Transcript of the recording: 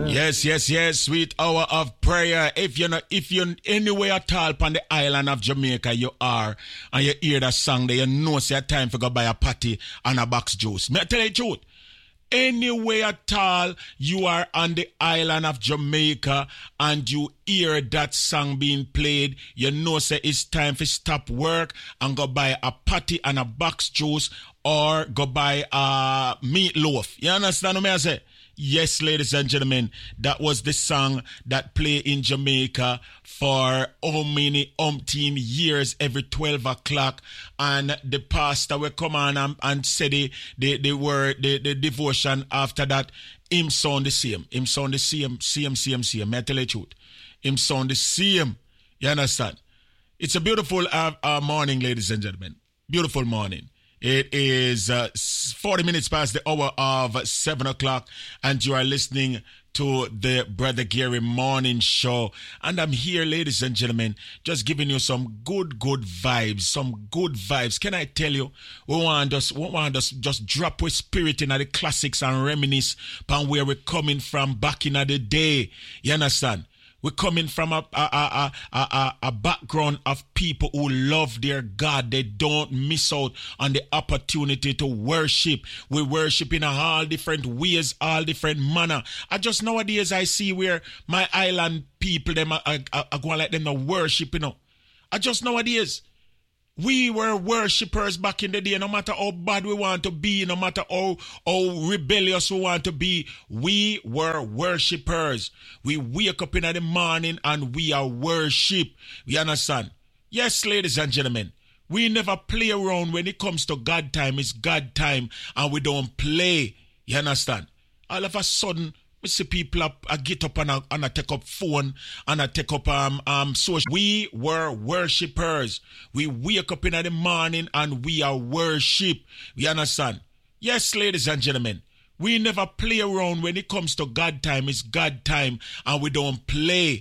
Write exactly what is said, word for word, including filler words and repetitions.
Yes, yes, yes. Sweet hour of prayer. If you're not, if you're anywhere at all on the island of Jamaica, you are, and you hear that song, there you know it's your time for go buy a patty and a box juice. May I tell you the truth? Anywhere at all you are on the island of Jamaica and you hear that song being played, you know say it's time to stop work and go buy a patty and a box juice or go buy a meatloaf. You understand what I say? Yes, ladies and gentlemen, that was the song that play in Jamaica for how many umpteen years every twelve o'clock. And the pastor will come on and, and say the, the, the word, the, the devotion after that. Him sound the same. Him sound the same, same, same, same. May I tell you the truth? Him sound the same. You understand? It's a beautiful uh, uh, morning, ladies and gentlemen. Beautiful morning. It is uh, forty minutes past the hour of seven o'clock, and you are listening to the Brother Gary Morning Show. And I'm here, ladies and gentlemen, just giving you some good, good vibes, some good vibes. Can I tell you, we want us, we want us just drop with spirit in the classics and reminisce upon where we're coming from back in the day. You understand? We're coming from a, a, a, a, a, a background of people who love their God. They don't miss out on the opportunity to worship. We worship in all different ways, all different manner. I just nowadays I see where my island people, them are, are, are going like them to worship, you know. I just nowadays. We were worshippers back in the day. No matter how bad we want to be, no matter how, how rebellious we want to be, we were worshippers. We wake up in the morning and we are worship. You understand? Yes, ladies and gentlemen. We never play around when it comes to God time. It's God time and we don't play. You understand? All of a sudden, we see people up, I get up and I, and I take up phone and I take up um um social. We were worshippers. We wake up in the morning and we are worship. You understand? Yes, ladies and gentlemen. We never play around when it comes to God time. It's God time and we don't play.